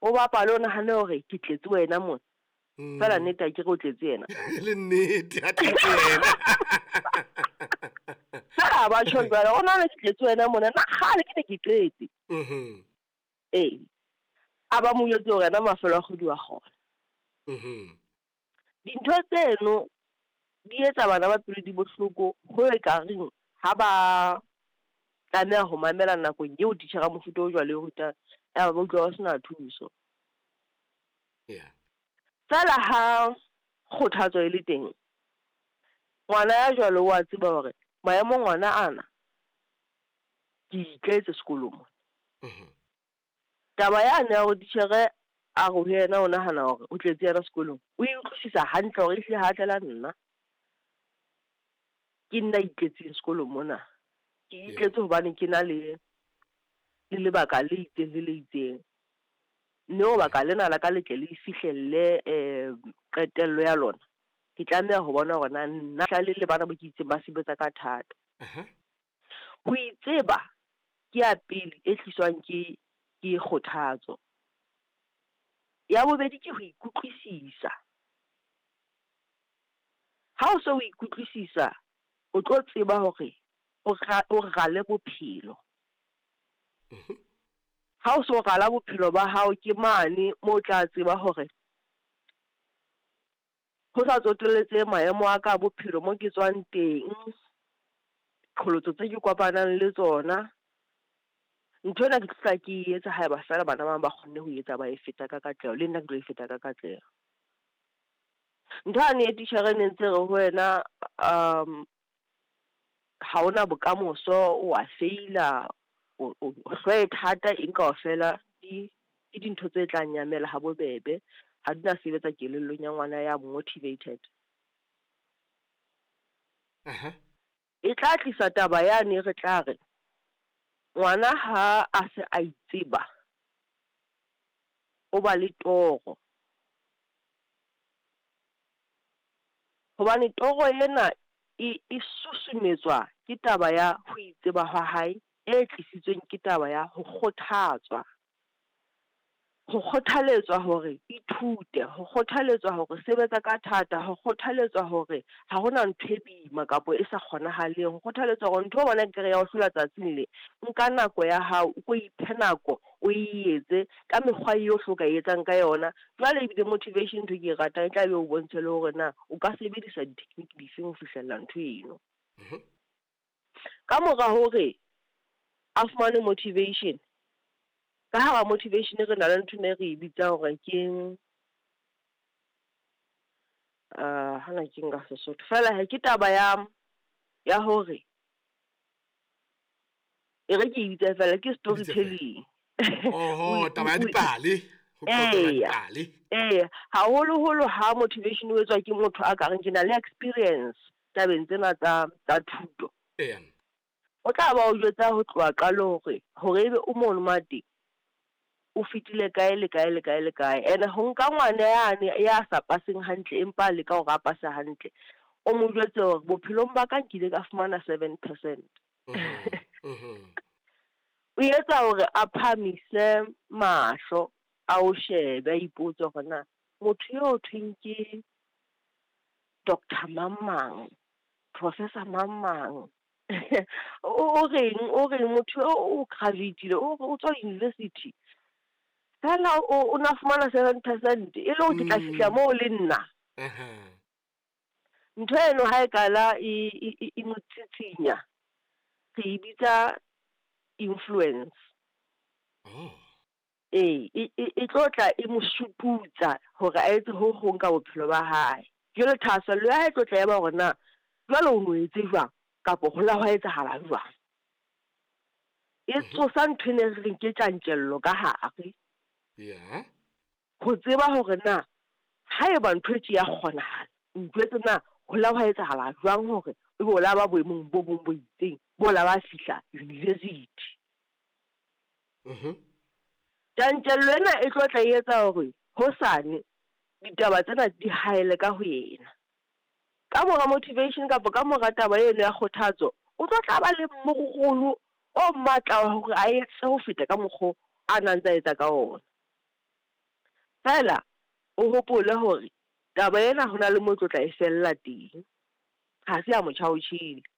o bapa le ona hane hore ke tletse wena mona fela nnete ke go tletse yena le nnete a tletse wena sa ba tshwana ba ona le tletse wena mona na khale ke ne ke tletse aba mo yotse hore na mafelo a khodi wa khona dintho tseno di etsa bana ba pele di bohloko go e ka reng ha ba tlameha ho mamela nako eo di tshega mofuta o jwa le ho ta ya ba utlwa ba sena thuso fela ha kgothatso e le teng ngwana ya jwalo wa tseba hore maemo ngwana ana ke itletse sekolong taba ya ne go ditšhere a go yena o nagana gore o tletse yena sekolong o utlwisisa hantle gore ehle ha tlela nna ke nna itletse sekolong mona ke itletse hobane ke na le lebaka le itseng le itseng mme o baka lena la ka letle le fihlelle qetello ya lona ke tlameha ho bona hore na nna le bana ba ke itseng ba sebetsa ka thata ho itseba ke ya pele e tliswang ke kgothatso ya bobedi ke ho ikutlwisisa ha o se o ikutlwisisa o tlo tseba hore o gale bophelo ha o so gala bophelo ba hao ke mane mo tla tseba hore ho sa tsotelletse maemo a ka bophelo mo ke tswang teng kholotso tse ke kopanang le tsona ntho ena ke tla ke etsa ha ba sala bana ba kgonne ho etsa ba e feta ka katleho le nna ke tlo e feta ka katleho ntho a ne titjhere ne ntse re ho wena ha ona bokamoso wa faila o hlwe thata eng kaofela di dintho tse tla nyamela ha bobebe ha dina sebetsa kelellong ya ngwana ya motivated e tla tlisa taba yane re tla re ngwana ha a se a itseba o ba le toro hobane toro ena e susumetswa ke taba ya ho itseba ha hae e tlisitsweng ke taba ya ho kgothatswa ho kgothaletswa hore ithute ho kgothaletswa hore sebetsa ka thata ho kgothaletswa hore ha hona ntho e boima kapo e sa kgonahaleng ho kgothaletswa hore ntho bona ke re ya ho hlola tsatsing le nka nako ya hao o go iphe nako o etse ka mekgwa yohle o ka etsang ka yona jwale ebile motivation to ke ratang tla be o bontshe le hore na o ka sebedisa di-technique dife ho fihlella ntho eno ka mora hore a fumane motivation ka ha motivation re na le ntho ne re bitsa hore ke hana ke nga Sesotho fela ha ke taba ya hore e re ke bitsa fela ke storytelling taba ya dipale haholo ha motivation o etswa ke motho a ka reng ke na le experience tabeng tsena tsa thuto o tla ba o jwetsa ho tloha qalo hore ebe o mono mate o fitile kae le kae ene ho nka ngwana yane ya sa paseng hantle empa le ka hore a pasa hantle o mo jwetse hore bophelong ba ka nkile ka fumana 7%. O etsa hore a phamise mahlo a o shebe a ipotsa hore na motho yo thweng ke Dr. Mamang, Professor Mamang o reng motho o gravitile o tswa university fela o na fumana 7% e le o ke tla fihla mo le nna ntho eno ha e kala e mo tsitsinya re bitsa influence e tlotla e mo suputsa hore a etse ho gong ka bophelo ba hae jwale thasello ya hae tlotla ya ba hore na jwale o mo etse jwang kapo ho la ho etsahala jwang e tsosa ntho ne re reng ke tjantjello ka hare ho tseba hore na ha e ba ntho e ya kgonahala ntwetse na ho la ho etsahala jwang hore e bo la ba boemong bo bong bo itseng bo la ba fihla university tjantjello ena e tlotla e etsa hore hosane ditaba tsena di haele ka ho yena ka mora motivation kapo ka mora taba eno ya kgothatso o tla ba le mogolo o matla hore a etse ho feta ka mokgo a nang tsa etsa ka ona fela o hopole hore taba ena ho na le mo tlo tla e fella teng, ha se ya motjhaotjhile.